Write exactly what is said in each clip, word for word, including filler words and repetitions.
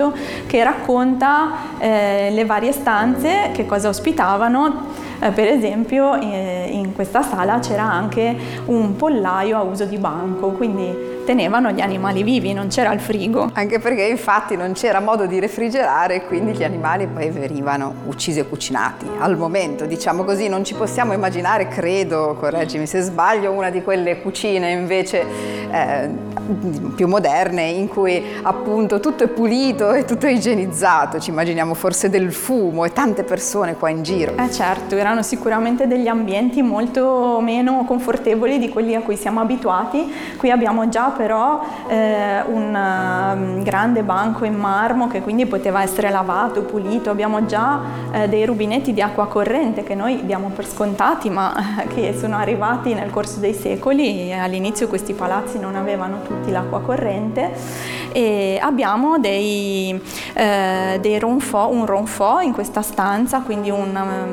romanzo che racconta eh, le varie stanze, che cosa ospitavano. Eh, per esempio eh, in questa sala c'era anche un pollaio a uso di banco, quindi tenevano gli animali vivi, non c'era il frigo. Anche perché infatti non c'era modo di refrigerare, quindi gli animali poi venivano uccisi e cucinati. Al momento, diciamo così, non ci possiamo immaginare, credo, correggimi se sbaglio, una di quelle cucine invece eh, più moderne in cui appunto tutto è pulito e tutto è igienizzato. Ci immaginiamo forse del fumo e tante persone qua in giro. Eh certo, erano sicuramente degli ambienti molto meno confortevoli di quelli a cui siamo abituati. Qui abbiamo già però eh, un uh, grande banco in marmo che quindi poteva essere lavato, pulito. Abbiamo già eh, dei rubinetti di acqua corrente che noi diamo per scontati, ma eh, che sono arrivati nel corso dei secoli. All'inizio questi palazzi non avevano tutti l'acqua corrente. E abbiamo dei, eh, dei ronfò, un ronfò in questa stanza, quindi un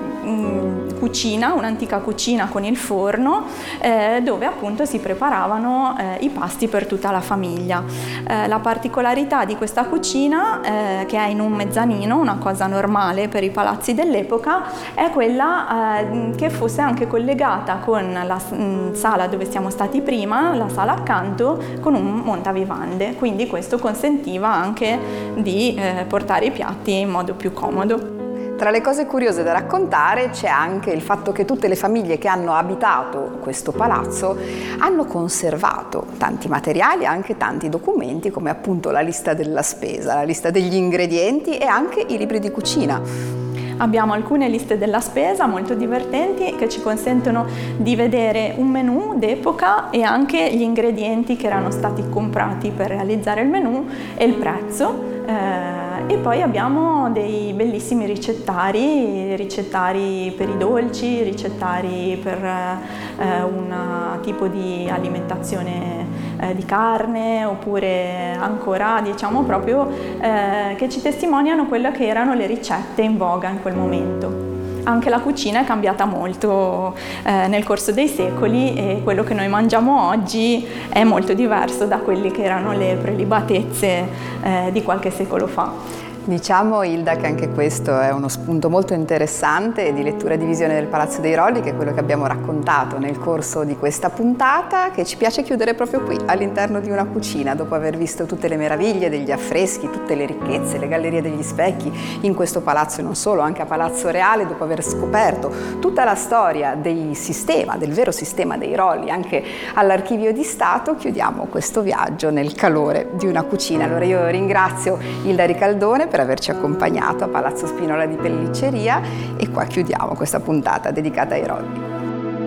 cucina, un'antica cucina con il forno eh, dove appunto si preparavano eh, i pasti per tutta la famiglia. Eh, la particolarità di questa cucina, eh, che è in un mezzanino, una cosa normale per i palazzi dell'epoca, è quella eh, che fosse anche collegata con la mh, sala dove siamo stati prima, la sala accanto, con un montavivande, quindi questo consentiva anche di eh, portare i piatti in modo più comodo. Tra le cose curiose da raccontare c'è anche il fatto che tutte le famiglie che hanno abitato questo palazzo hanno conservato tanti materiali e anche tanti documenti, come appunto la lista della spesa, la lista degli ingredienti e anche i libri di cucina. Abbiamo alcune liste della spesa molto divertenti che ci consentono di vedere un menù d'epoca e anche gli ingredienti che erano stati comprati per realizzare il menù e il prezzo. Eh, e poi abbiamo dei bellissimi ricettari, ricettari per i dolci, ricettari per eh, un tipo di alimentazione eh, di carne, oppure ancora diciamo proprio eh, che ci testimoniano quelle che erano le ricette in voga in quel momento. Anche la cucina è cambiata molto eh, nel corso dei secoli e quello che noi mangiamo oggi è molto diverso da quelle che erano le prelibatezze eh, di qualche secolo fa. Diciamo, Hilda, che anche questo è uno spunto molto interessante di lettura e di visione del Palazzo dei Rolli, che è quello che abbiamo raccontato nel corso di questa puntata, che ci piace chiudere proprio qui, all'interno di una cucina, dopo aver visto tutte le meraviglie degli affreschi, tutte le ricchezze, le gallerie degli specchi in questo palazzo e non solo, anche a Palazzo Reale, dopo aver scoperto tutta la storia del sistema, del vero sistema dei Rolli, anche all'Archivio di Stato. Chiudiamo questo viaggio nel calore di una cucina. Allora io ringrazio Hilda Ricaldone per averci accompagnato a Palazzo Spinola di Pellicceria e qua chiudiamo questa puntata dedicata ai Rolli.